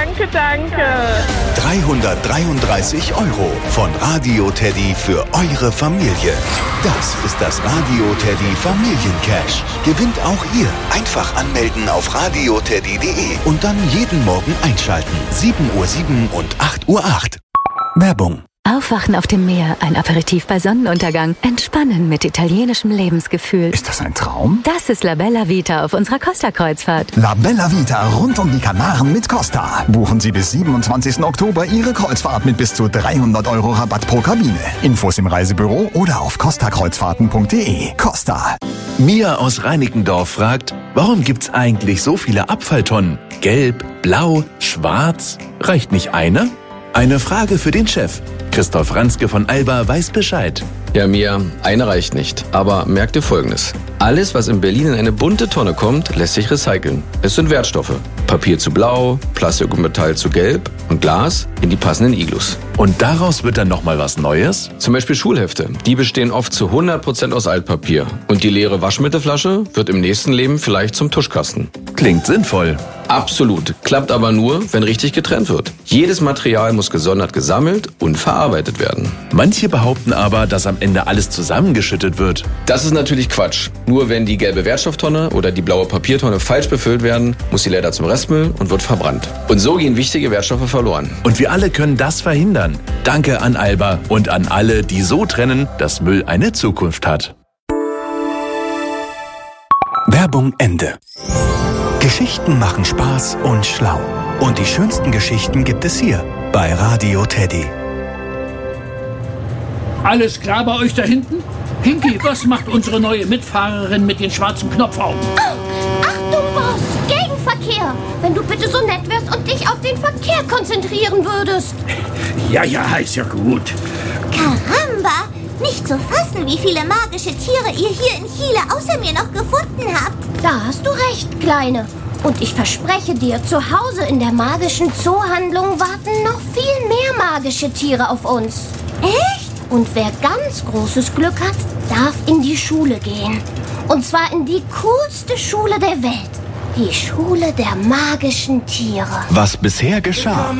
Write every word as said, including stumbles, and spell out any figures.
danke, danke. dreihundertdreiunddreißig Euro von Radio Teddy für eure Familie. Das ist das Radio Teddy Familiencash. Gewinnt auch ihr. Einfach anmelden auf radioteddy punkt de und dann jeden Morgen einschalten. sieben Uhr sieben und acht Uhr acht. Werbung. Aufwachen auf dem Meer, ein Aperitif bei Sonnenuntergang, entspannen mit italienischem Lebensgefühl. Ist das ein Traum? Das ist La Bella Vita auf unserer Costa-Kreuzfahrt. La Bella Vita rund um die Kanaren mit Costa. Buchen Sie bis siebenundzwanzigsten Oktober Ihre Kreuzfahrt mit bis zu dreihundert Euro Rabatt pro Kabine. Infos im Reisebüro oder auf costa kreuzfahrten punkt de. Costa. Mia aus Reinickendorf fragt, warum gibt's eigentlich so viele Abfalltonnen? Gelb, blau, schwarz? Reicht nicht eine? Eine Frage für den Chef. Christoph Ranzke von Alba weiß Bescheid. Ja, Mia, eine reicht nicht. Aber merk dir Folgendes. Alles, was in Berlin in eine bunte Tonne kommt, lässt sich recyceln. Es sind Wertstoffe. Papier zu blau, Plastik und Metall zu gelb und Glas in die passenden Iglus. Und daraus wird dann nochmal was Neues? Zum Beispiel Schulhefte. Die bestehen oft zu hundert Prozent aus Altpapier. Und die leere Waschmittelflasche wird im nächsten Leben vielleicht zum Tuschkasten. Klingt sinnvoll. Absolut. Klappt aber nur, wenn richtig getrennt wird. Jedes Material muss gesondert gesammelt und verarbeitet werden. Manche behaupten aber, dass am Ende alles zusammengeschüttet wird. Das ist natürlich Quatsch. Nur wenn die gelbe Wertstofftonne oder die blaue Papiertonne falsch befüllt werden, muss sie leider zum Restmüll und wird verbrannt. Und so gehen wichtige Wertstoffe verloren. Und wir alle können das verhindern. Danke an Alba und an alle, die so trennen, dass Müll eine Zukunft hat. Werbung Ende. Geschichten machen Spaß und schlau. Und die schönsten Geschichten gibt es hier bei Radio Teddy. Alles klar bei euch da hinten? Pinky, was macht unsere neue Mitfahrerin mit den schwarzen Knopfaugen? Oh, Achtung, Boss! Gegenverkehr! Wenn du bitte so nett wärst und dich auf den Verkehr konzentrieren würdest. Ja, ja, ist ja gut. Caramba! Nicht zu fassen, wie viele magische Tiere ihr hier in Chile außer mir noch gefunden habt. Da hast du recht, Kleine. Und ich verspreche dir, zu Hause in der magischen Zoohandlung warten noch viel mehr magische Tiere auf uns. Echt? Und wer ganz großes Glück hat, darf in die Schule gehen. Und zwar in die coolste Schule der Welt. Die Schule der magischen Tiere. Was bisher geschah.